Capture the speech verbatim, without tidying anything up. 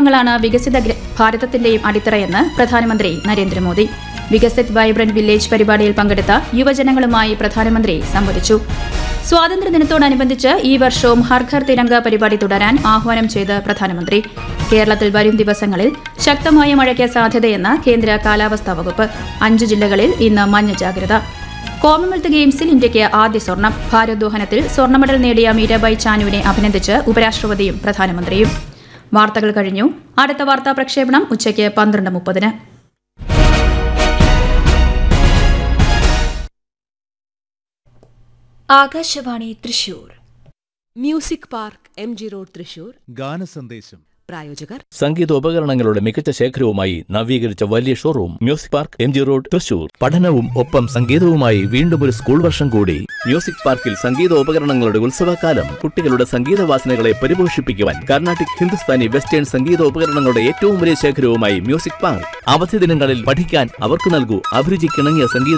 ഗ്രാമങ്ങളാണ് വികസിത ഭാരതത്തിന്റെയും അടിത്തറയെന്ന് പ്രധാനമന്ത്രി Narendra Modi. Viksit vibrant village പരിപാടിയിൽ പങ്കെടുത്ത യുവജനങ്ങളുമായി പ്രധാനമന്ത്രി സംവദിച്ചു. സ്വാതന്ത്ര്യദിനത്തോടനുബന്ധിച്ച് ഈ വർഷവും ഹർ ഘർ തിരംഗ പരിപാടി തുടരാൻ ആഹ്വാനം ചെയ്ത് പ്രധാനമന്ത്രി. കേരളത്തിൽ വരും ദിവസങ്ങളിൽ ശക്തമായ മഴയ്ക്ക് സാധ്യതയെന്ന് കേന്ദ്ര കാലാവസ്ഥാ വകുപ്പ്. അഞ്ചു ജില്ലകളിൽ ഇന്ന് മഞ്ഞ ജാഗ്രത. കോമൺവെൽത്ത് ഗെയിംസിൽ ഇന്ത്യയ്ക്ക് ആദ്യ സ്വർണം. ഭാരോദ്വഹനത്തിൽ സ്വർണ്ണ മെഡൽ നേടിയ മീരാബായ് ചാനുവിനെ അഭിനന്ദിച്ച് ഉപരാഷ്ട്രപതിയും പ്രധാനമന്ത്രിയും. വാർത്തകൾ കഴിഞ്ഞു. അടുത്ത വാർത്താ പ്രക്ഷേപണം ഉച്ചയ്ക്ക് പന്ത്രണ്ട് മുപ്പതിന്. Akashvani Thrissur. Music park M G road Thrissur. ഗാനസന്ദേശം. പ്രായോജകർ സംഗീതോപകരണങ്ങളുടെ മികച്ച ശേഖരവുമായി നവീകരിച്ച വലിയ showroom music park M G road Thrissur. പഠനവും ഒപ്പം സംഗീതവുമായി വീണ്ടും ഒരു സ്കൂൾ വർഷം കൂടി. മ്യൂസിക് പാർക്കിൽ സംഗീതോപകരണങ്ങളുടെ ഉത്സവകാലം. കുട്ടികളുടെ സംഗീത വാസനകളെ പരിപോഷിപ്പിക്കുവാൻ കർണാട്ടിക്, ഹിന്ദുസ്ഥാനി, വെസ്റ്റേൺ സംഗീതോപകരണങ്ങളുടെ ഏറ്റവും വലിയ ശേഖരവുമായി മ്യൂസിക് പാർക്ക്. അവധി ദിനങ്ങളിൽ പഠിക്കാൻ അവർക്ക് നൽകൂ അഭിരുചിക്കിണങ്ങിയ സംഗീത